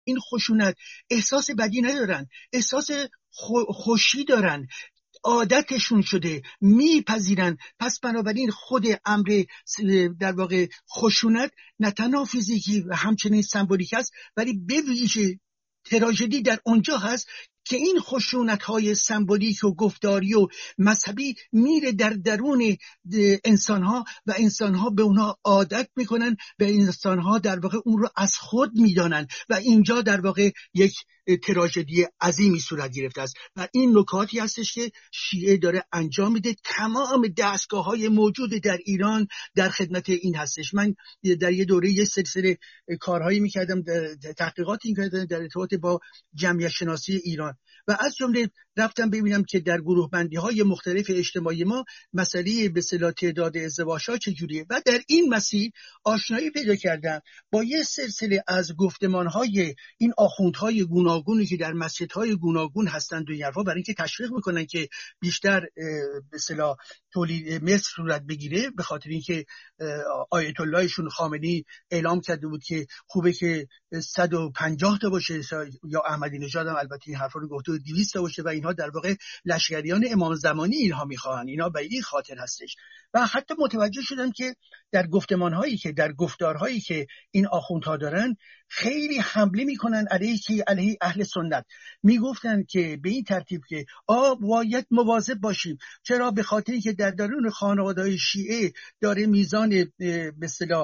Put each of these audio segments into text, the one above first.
این خشونت احساس بدی ندارن، احساس خوشی دارن، عادتشون شده، میپذیرن. پس بنابراین خود امر در واقع خشونت نه تنها فیزیکی و همچنین سمبولیک است، ولی به ویژه تراژدی در اونجا هست که این خشونت‌های سمبولیک و گفتاری و مذهبی میره در درون انسان‌ها و انسان‌ها به اونها عادت میکنن و انسان‌ها در واقع اون رو از خود میدانن و اینجا در واقع یک تراژدی عظیمی صورت گرفته است و این نکاتی هستش که شیعه داره انجام میده. تمام دستگاه‌های موجود در ایران در خدمت این هستش. من در یه دوره یه سلسله کارهایی میکردم، تحقیقاتی میکردم در ارتباط با جمعیت شناسی ایران و از جمله رفتم ببینم که در گروه بندی های مختلف اجتماعی ما مسئله به اصطلاح تعداد ازدواج‌ها چجوریه و در این مسیر آشنایی پیدا کردم با یه سلسله از گفتمان‌های این آخوندهای گوناگونی که در مسجدهای گوناگون هستند و این حرفا، برای اینکه تشویق میکنن که بیشتر به اصطلاح تولید مثل صورت بگیره، به خاطر اینکه آیت اللهشون خامنه‌ای اعلام کرده بود که خوبه که 150 تا باشه، یا احمدی نژاد هم البته این حرفا رو گفته 200 تا باشه و اینها در واقع لشکریان امام زمانی اینها میخوان، اینا به این خاطر هستش. و حتی متوجه شدم که در گفتمان‌هایی که در گفتارهایی که این آخوندها دارن خیلی حمله میکنن علیه اهل سنت. میگفتن که به این ترتیب که باید مواظب باشیم، چرا؟ به خاطر که در درون خانواده‌های شیعه داره میزان به اصطلاح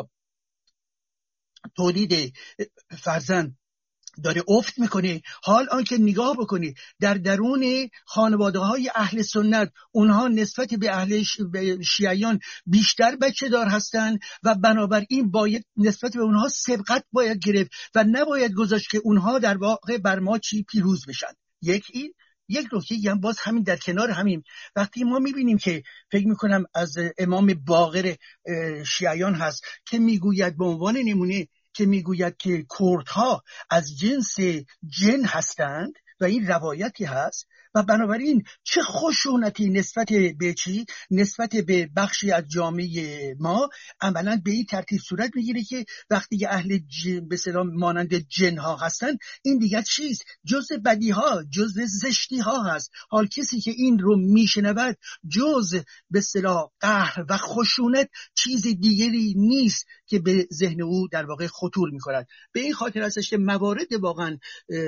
تولید فرزند داره افت میکنه. حال آنکه نگاه بکنی در درون خانواده‌های اهل سنت اونها نسبت به شیعیان بیشتر بچه دار هستن و بنابراین باید نسبت به اونها سبقت باید گرفت و نباید گذاشت که اونها در واقع بر ما پیروز بشن. یک نکته هم باز همین در کنار همین، وقتی ما میبینیم که فکر میکنم از امام باقر شیعیان هست که میگوید به عنوان نمونه که میگوید که کردها از جنس جن هستند و این روایتی هست و بنابراین چه خشونتی نسبت به نسبت به بخشی از جامعه ما عملا به این ترتیب صورت میگیره که وقتی اهل به سلام مانند جن ها هستن، این دیگه چیز جز بدی ها، جز زشتی ها هست. حال کسی که این رو میشنود جز به اصطلاح قهر و خشونت چیز دیگری نیست که به ذهن او در واقع خطور می‌کند. به این خاطر هستش که موارد واقعا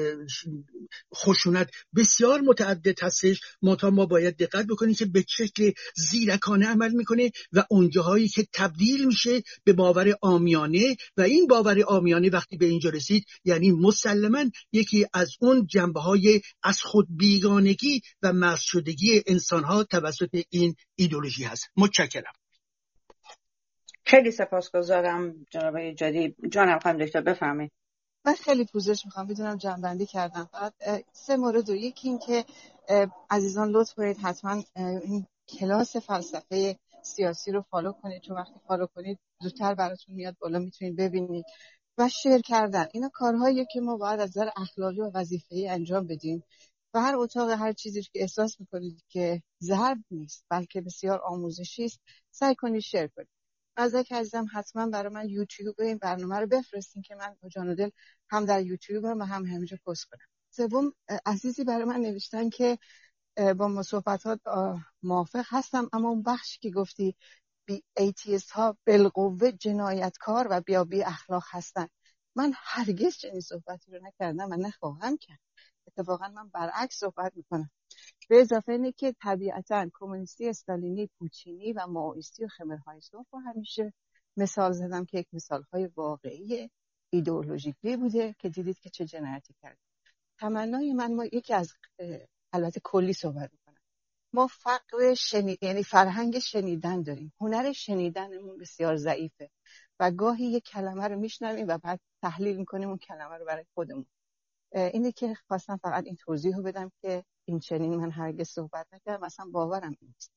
خشونت بسیار متعدد هستش، ما باید دقت بکنیم که به شکل زیرکانه عمل میکنه و اونجاهایی که تبدیل میشه به باور عامیانه و این باور عامیانه وقتی به اینجا رسید یعنی مسلماً یکی از اون جنبه‌های از خود بیگانگی و مسخ شدگی انسان‌ها توسط این ایدئولوژی هست. متشکرم. خیلی سپاسگزارم جناب ایجادی. جانم خانم دکتر بفرمایید. من خیلی پوزش میخوام، بدونم جنبندی کردم. فقط 3 مورد. یکی این که عزیزان لطف کنید حتما این کلاس فلسفه سیاسی رو فالو کنید، چون وقتی فالو کنید زودتر براتون میاد بالا، میتونید ببینید. و شیر کردن، اینا کارهاییه که ما باید از نظر اخلاقی و وظیفه‌ای انجام بدیم و هر اتاق هر چیزی که احساس میکنید که ضرب نیست بلکه بسیار آموزشی است، سعی کنید شیر کنید. از یک عزیزم حتما برای من یوتیوب این برنامه رو بفرستین که من با جان و دل هم در یوتیوب هم همینجا پست کنم. سوم، عزیزی برای من نوشتن که با صحبتات موافق هستم، اما اون بخشی که گفتی ایتیست ها بالقوه جنایتکار و بی اخلاق هستن، من هرگز چنین صحبتی رو نکردم و نخواهم کرد. اتفاقا من برعکس صحبت میکنم. به اضافه اینه که طبیعتاً کمونیستی، استالینی، پوتینی و مائویستی و خمرهای سرخ رو همیشه مثال زدم که یک مثالهای واقعی ایدئولوژیکی بوده که دیدید که چه جنایتی کرد. تمنای من، ما یکی از البته کلی صحبت میکنم، ما فقر یعنی فرهنگ شنیدن داریم، هنر شنیدنمون بسیار ضعیفه و گاهی یک کلمه رو میشنویم و بعد تحلیل میکنیم اون کلمه رو برای خودمون. اینه که خواستم فقط این توضیح رو بدم که این چنین من هرگز صحبت نکردم، اصلا باورم نیست.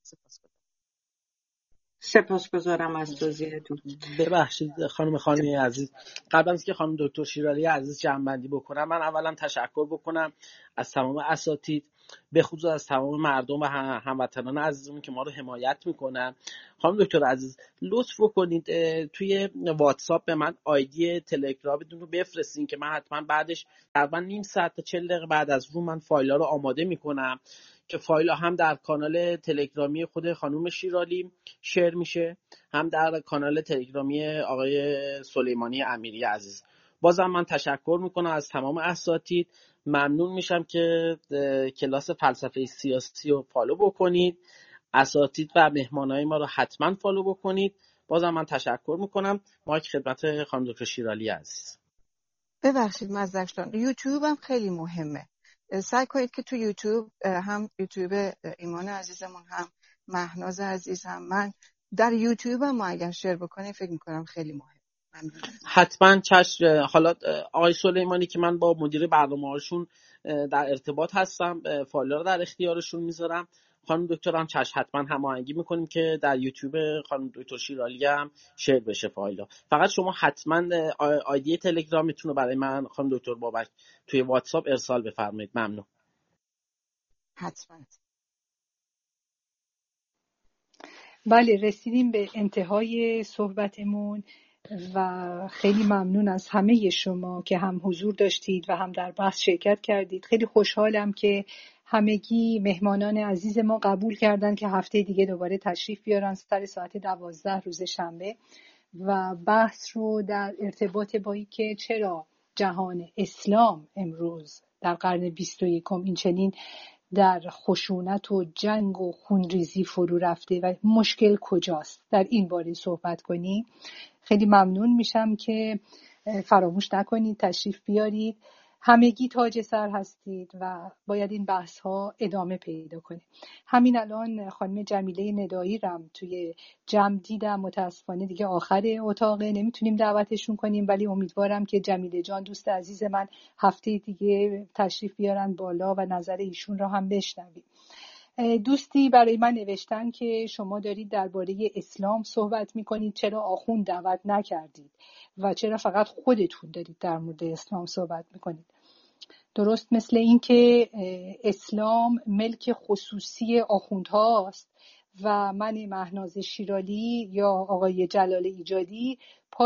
سپاسگزارم از توضیحتون. ببخشید خانم عزیز، قبل از که خانم دکتر شیرالی عزیز جمع‌بندی بکنم، من اولا تشکر بکنم از تمام اساتید به خصوص از تمام مردم و هموطنان عزیزمون که ما رو حمایت میکنن. خانم دکتر عزیز لطف بکنید توی واتساپ به من آیدی تلگرامتون رو بفرستین که من حتما بعدش تقریبا نیم ساعت تا 40 دقیقه بعد از من فایل‌ها رو آماده میکنم که فایل‌ها هم در کانال تلگرامی خود خانم شیرالی شیر میشه، هم در کانال تلگرامی آقای سلیمانی امیری عزیز. بازم من تشکر میکنم از تمام اساتید. ممنون میشم که کلاس فلسفه سیاسی رو فالو بکنید. اساتید و مهمانای ما رو حتما فالو بکنید. بازم من تشکر میکنم. مایک خدمت خانم دکتر شیرالی عزیز. ببخشید مزدکشان، یوتیوب هم خیلی مهمه. سعی کنید که تو یوتیوب، هم یوتیوب ایمان عزیزمون هم مهناز عزیز هم، من در یوتیوب هم ما اگر شیر بکنیم فکر میکنم خیلی مهم. حتما چشم. حالا آقای سلیمانی که من با مدیر برنامه‌هاشون در ارتباط هستم، فایل رو در اختیارشون میذارم. خانم دکتر هم چشم حتما هماهنگی میکنیم که در یوتیوب خانم دکتر شیرالی هم شیر بشه فایل. فقط شما حتما آیدی تلگرامتون رو برای من خانم دکتر بابک توی واتساپ ارسال بفرمایید. ممنون. حتما. بله، رسیدیم به انتهای صحبتمون و خیلی ممنون از همه شما که هم حضور داشتید و هم در بحث شرکت کردید. خیلی خوشحالم که همگی مهمانان عزیز ما قبول کردن که هفته دیگه دوباره تشریف بیارن سر ساعت 12 روز شنبه و بحث رو در ارتباط با این که چرا جهان اسلام امروز در قرن 21 این چنین در خشونت و جنگ و خونریزی فرو رفته و مشکل کجاست، در این باره صحبت کنیم. خیلی ممنون میشم که فراموش نکنید تشریف بیارید. همگی تاج سر هستید و باید این بحث ها ادامه پیدا کنه. همین الان خانم جمیله ندایی رم توی جمع دیدم، متاسفانه دیگه آخر اتاقه نمیتونیم دعوتشون کنیم، ولی امیدوارم که جمیله جان دوست عزیز من هفته دیگه تشریف بیارن بالا و نظر ایشون را هم بشنویم. دوستی برای من نوشتن که شما دارید درباره اسلام صحبت میکنید، چرا آخوند دعوت نکردید و چرا فقط خودتون دارید در مورد اسلام صحبت میکنید. درست مثل این که اسلام ملک خصوصی آخوندهاست و من مهناز شیرالی یا آقای جلال ایجادی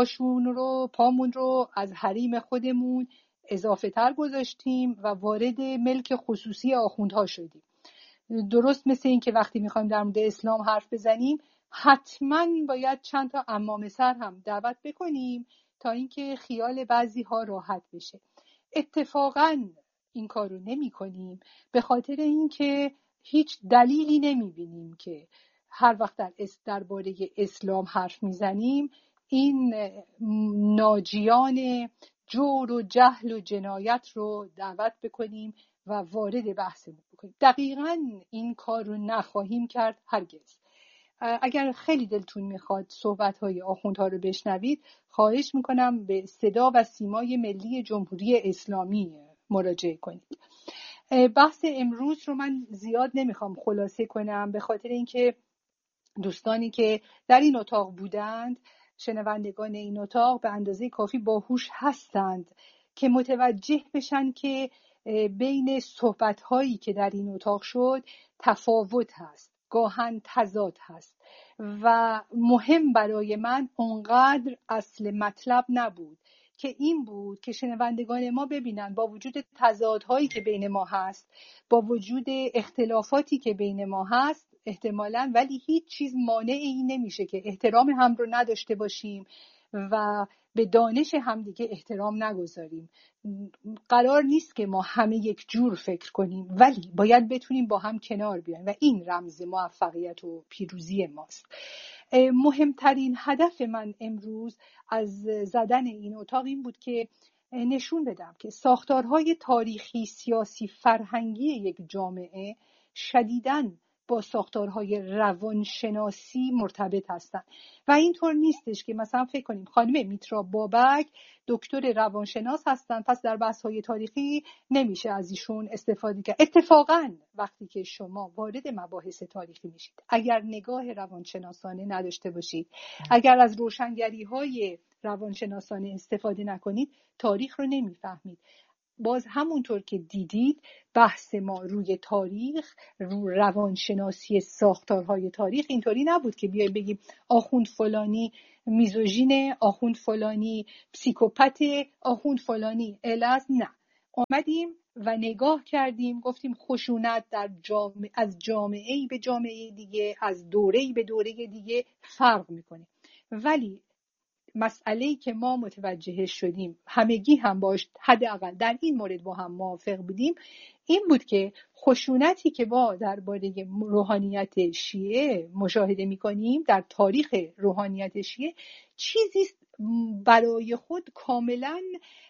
پامون رو از حریم خودمون اضافه تر گذاشتیم و وارد ملک خصوصی آخوندها شدیم. درست مثل این که وقتی میخوایم در مورد اسلام حرف بزنیم حتما باید چند تا عمامه سر هم دعوت بکنیم تا اینکه خیال بعضی ها راحت بشه. اتفاقا این کار رو نمی کنیم به خاطر اینکه هیچ دلیلی نمی بینیم که هر وقت درباره اسلام حرف میزنیم این ناجیان جور و جهل و جنایت رو دعوت بکنیم و وارد بحثمون بکنیم. دقیقاً این کار رو نخواهیم کرد هرگز. اگر خیلی دلتون میخواد صحبت‌های آخوندها رو بشنوید، خواهش میکنم به صدا و سیمای ملی جمهوری اسلامی مراجعه کنید. بحث امروز رو من زیاد نمیخوام خلاصه کنم به خاطر اینکه دوستانی که در این اتاق بودند، شنوندگان این اتاق به اندازه کافی باهوش هستند که متوجه بشن که بین صحبت‌هایی که در این اتاق شد تفاوت هست، گاهن تضاد هست و مهم برای من اونقدر اصل مطلب نبود که این بود که شنوندگان ما ببینن با وجود تضادهایی که بین ما هست، با وجود اختلافاتی که بین ما هست احتمالاً، ولی هیچ چیز مانع این نمیشه که احترام هم رو نداشته باشیم و به دانش همدیگه احترام نگذاریم. قرار نیست که ما همه یک جور فکر کنیم، ولی باید بتونیم با هم کنار بیایم و این رمز موفقیت و پیروزی ماست. مهمترین هدف من امروز از زدن این اتاق این بود که نشون بدم که ساختارهای تاریخی، سیاسی، فرهنگی یک جامعه شدیداً با ساختارهای روانشناسی مرتبط هستند و اینطور نیستش که مثلا فکر کنیم خانم میترا بابک دکتر روانشناس هستن پس در بحث‌های تاریخی نمیشه از ایشون استفاده کرد. اتفاقاً وقتی که شما وارد مباحث تاریخی میشید، اگر نگاه روانشناسانه نداشته باشید، اگر از روشنگری‌های روانشناسانه استفاده نکنید، تاریخ رو نمیفهمید. باز همونطور که دیدید بحث ما روی تاریخ، رو روانشناسی ساختارهای تاریخ اینطوری نبود که بیایم بگیم آخوند فلانی میزوژینه، آخوند فلانی پسیکوپت، آخوند فلانی الست. نه، آمدیم و نگاه کردیم، گفتیم خشونت در از جامعه‌ای به جامعه دیگه، از دوره‌ای به دوره دیگه فرق میکنه. ولی مسئله‌ای که ما متوجه شدیم، همگی هم باش حداقل در این مورد با هم موافق بودیم، این بود که خشونتی که ما درباره روحانیت شیعه مشاهده می‌کنیم در تاریخ روحانیت شیعه چیزی برای خود کاملا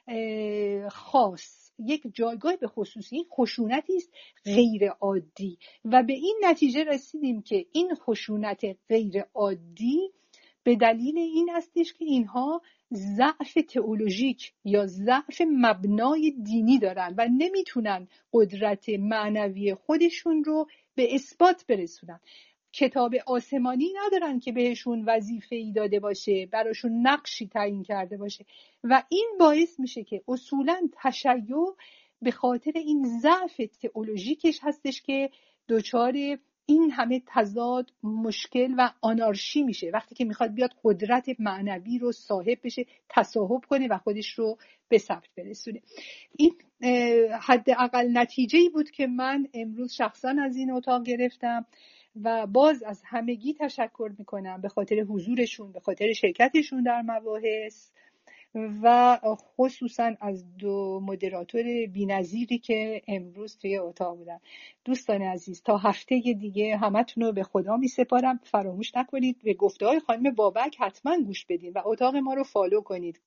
خاص، یک جایگاه به خصوصی، خشونتی است غیر عادی. و به این نتیجه رسیدیم که این خشونت غیر عادی به دلیل این استش که اینها ضعف تئولوژیک یا ضعف مبنای دینی دارن و نمیتونن قدرت معنوی خودشون رو به اثبات برسونن. کتاب آسمانی ندارن که بهشون وظیفه‌ای داده باشه، براشون نقشی تعیین کرده باشه و این باعث میشه که اصولاً تشیع به خاطر این ضعف تئولوژیکش هستش که دچار این همه تضاد، مشکل و آنارشی میشه وقتی که میخواد بیاد قدرت معنوی رو صاحب بشه، تصاحب کنه و خودش رو به ثبت برسونه. این حداقل نتیجه‌ای بود که من امروز شخصا از این اتاق گرفتم و باز از همگی تشکر میکنم به خاطر حضورشون، به خاطر شرکتشون در مباحث و خصوصا از دو مدراتور بی‌نظیری که امروز توی اتاق بودن. دوستان عزیز، تا هفته دیگه همتون رو به خدا می سپارم. فراموش نکنید به گفته‌های خانم بابک حتما گوش بدین و اتاق ما رو فالو کنید.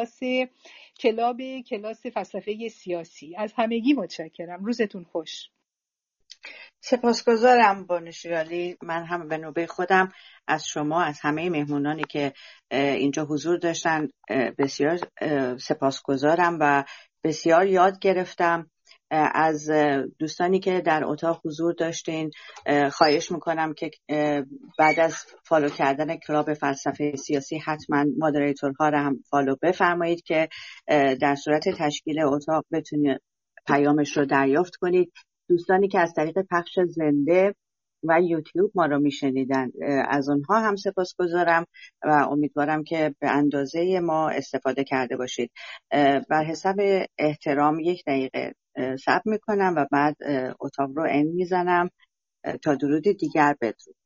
کلاس فلسفه سیاسی. از همگی متشکرم. روزتون خوش. سپاسگزارم بانو شیرالی. من هم به نوبه خودم از شما، از همه مهمونانی که اینجا حضور داشتن بسیار سپاسگزارم و بسیار یاد گرفتم. از دوستانی که در اتاق حضور داشتین خواهش میکنم که بعد از فالو کردن کلاب فلسفه سیاسی حتما مادریتورها را هم فالو بفرمایید که در صورت تشکیل اتاق بتونید پیامش رو دریافت کنید. دوستانی که از طریق پخش زنده و یوتیوب ما رو میشنیدن از اونها هم سپاسگزارم و امیدوارم که به اندازه ما استفاده کرده باشید. بر حساب احترام 1 دقیقه صبر میکنم و بعد اتاق رو end میزنم تا درود دیگر بدرود.